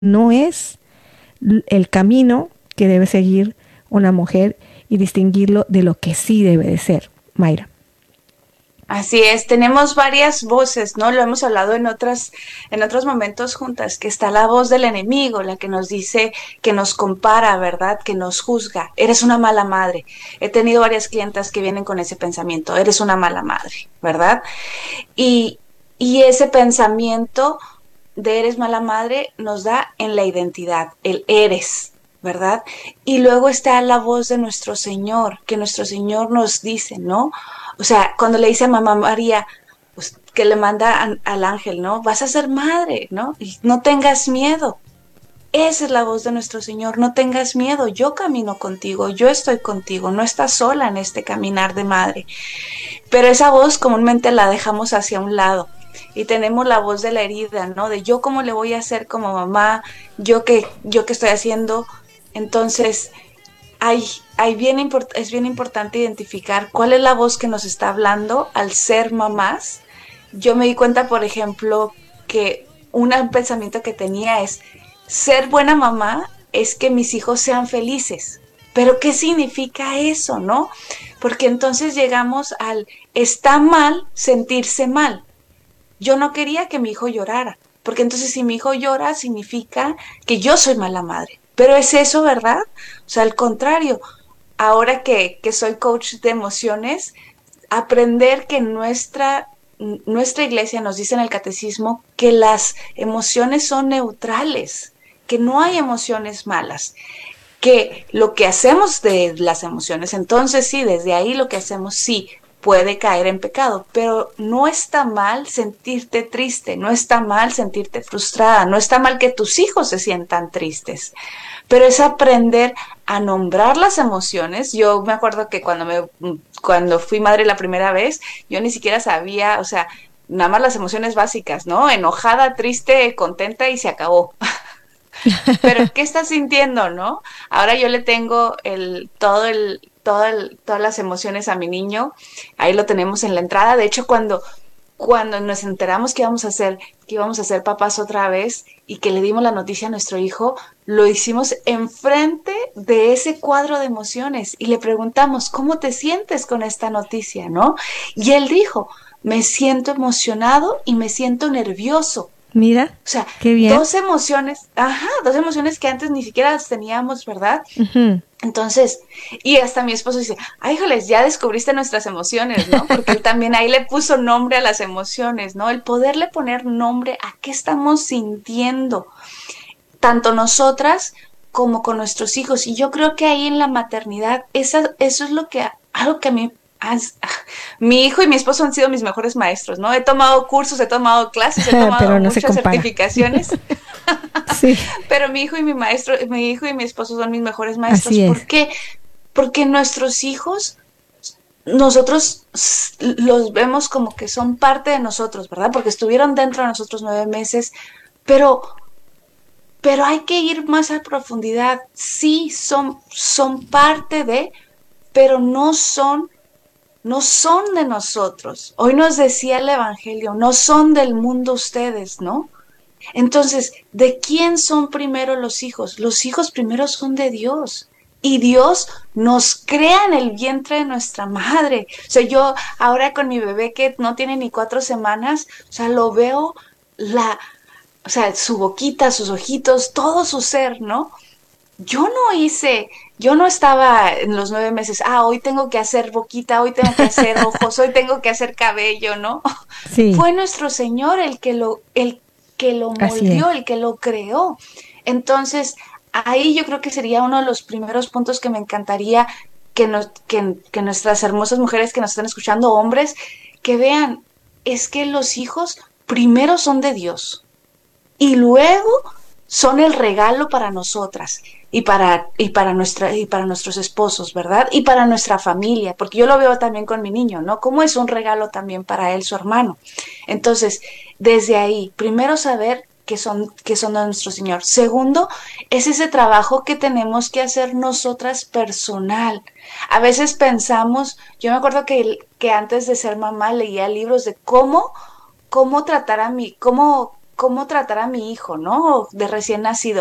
no es el camino que debe seguir una mujer y distinguirlo de lo que sí debe de ser, Mayra. Así es, tenemos varias voces, ¿no? Lo hemos hablado en otros momentos juntas, que está la voz del enemigo, la que nos dice, que nos compara, ¿verdad? Que nos juzga. Eres una mala madre. He tenido varias clientas que vienen con ese pensamiento, eres una mala madre, ¿verdad? Y, y ese pensamiento de eres mala madre nos da en la identidad, el eres, ¿verdad? Y luego está la voz de nuestro Señor, que nuestro Señor nos dice, ¿no? O sea, cuando le dice a mamá María, pues, que le manda al ángel, ¿no? Vas a ser madre, ¿no? Y no tengas miedo. Esa es la voz de nuestro Señor, no tengas miedo, yo camino contigo, yo estoy contigo, no estás sola en este caminar de madre. Pero esa voz comúnmente la dejamos hacia un lado y tenemos la voz de la herida, ¿no? De yo cómo le voy a hacer como mamá, yo qué estoy haciendo. Entonces, es bien importante identificar cuál es la voz que nos está hablando al ser mamás. Yo me di cuenta, por ejemplo, que un pensamiento que tenía es, ser buena mamá es que mis hijos sean felices. Pero ¿qué significa eso, no? Porque entonces llegamos al, está mal sentirse mal. Yo no quería que mi hijo llorara, porque entonces si mi hijo llora significa que yo soy mala madre. Pero es eso, ¿verdad? O sea, al contrario, ahora que soy coach de emociones, aprender que nuestra iglesia nos dice en el catecismo que las emociones son neutrales, que no hay emociones malas, que lo que hacemos de las emociones, entonces sí, desde ahí lo que hacemos sí puede caer en pecado, pero no está mal sentirte triste, no está mal sentirte frustrada, no está mal que tus hijos se sientan tristes, pero es aprender a nombrar las emociones. Yo me acuerdo que cuando fui madre la primera vez, yo ni siquiera sabía, o sea, nada más las emociones básicas, ¿no? Enojada, triste, contenta y se acabó. Pero ¿qué estás sintiendo, no? Ahora yo le tengo todas las emociones a mi niño. Ahí lo tenemos en la entrada. De hecho, cuando nos enteramos que íbamos a ser papás otra vez y que le dimos la noticia a nuestro hijo, lo hicimos enfrente de ese cuadro de emociones y le preguntamos, ¿cómo te sientes con esta noticia, no? Y él dijo, me siento emocionado y me siento nervioso. Mira, O sea, qué bien. dos emociones que antes ni siquiera las teníamos, ¿verdad? Ujú. Entonces, y hasta mi esposo dice, ay, híjoles, ya descubriste nuestras emociones, ¿no? Porque él también ahí le puso nombre a las emociones, ¿no? El poderle poner nombre a qué estamos sintiendo, tanto nosotras como con nuestros hijos. Y yo creo que ahí en la maternidad, eso es algo que a mí, mi hijo y mi esposo han sido mis mejores maestros, ¿no? He tomado cursos, he tomado clases, he Pero tomado no se muchas compara. certificaciones, Sí, pero mi hijo y mi esposo son mis mejores maestros. así ¿Por es. qué? Porque nuestros hijos, nosotros los vemos como que son parte de nosotros, ¿verdad? Porque estuvieron dentro de nosotros 9 meses, pero, pero hay que ir más a profundidad. Sí, son parte de, pero no son de nosotros. Hoy nos decía el Evangelio, no son del mundo ustedes, ¿no? Entonces, ¿de quién son primero los hijos? Los hijos primero son de Dios. Y Dios nos crea en el vientre de nuestra madre. O sea, yo ahora con mi bebé que no tiene ni 4 semanas, o sea, lo veo o sea, su boquita, sus ojitos, todo su ser, ¿no? Yo no hice, yo no estaba en los 9 meses, hoy tengo que hacer boquita, hoy tengo que hacer ojos, hoy tengo que hacer cabello, ¿no? Sí, Fue nuestro Señor el que lo así es. moldeó, el que lo creó. Entonces, ahí yo creo que sería uno de los primeros puntos que me encantaría que nuestras hermosas mujeres que nos están escuchando, hombres, que vean, es que los hijos primero son de Dios y luego son el regalo para nosotras y para nuestros esposos, ¿verdad? Y para nuestra familia, porque yo lo veo también con mi niño, ¿no? Como es un regalo también para él, su hermano. Entonces, desde ahí, primero saber que son de nuestro Señor. Segundo, es ese trabajo que tenemos que hacer nosotras personal. A veces pensamos, yo me acuerdo que antes de ser mamá leía libros de cómo tratar a cómo cómo tratar a mi hijo, ¿no? De recién nacido.